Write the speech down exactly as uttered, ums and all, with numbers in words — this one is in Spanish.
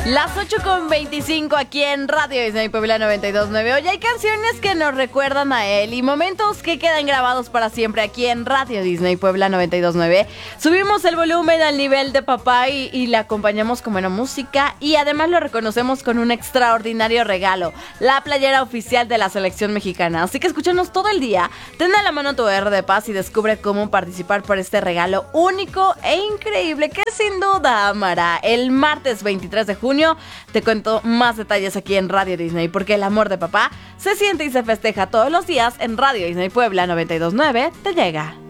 Las ocho con veinticinco aquí en Radio Disney Puebla noventa y dos punto nueve. Hoy hay canciones que nos recuerdan a él y momentos que quedan grabados para siempre aquí en Radio Disney Puebla noventa y dos punto nueve. Subimos el volumen al nivel de papá y, y le acompañamos con buena música y además lo reconocemos con un extraordinario regalo, la playera oficial de la selección mexicana. Así que escúchanos todo el día, ten a la mano tu R de Paz y descubre cómo participar por este regalo único e increíble que sin duda amará. El martes veintitrés de junio te cuento más detalles aquí en Radio Disney, porque el amor de papá se siente y se festeja todos los días en Radio Disney Puebla noventa y dos punto nueve. Te llega.